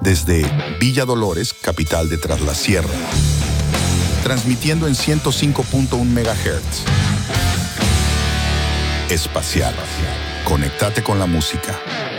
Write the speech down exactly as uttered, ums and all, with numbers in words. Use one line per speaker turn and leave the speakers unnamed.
desde Villa Dolores, capital de Tras la Sierra, transmitiendo en ciento cinco punto uno megahertz. Espacial. Conéctate con la música.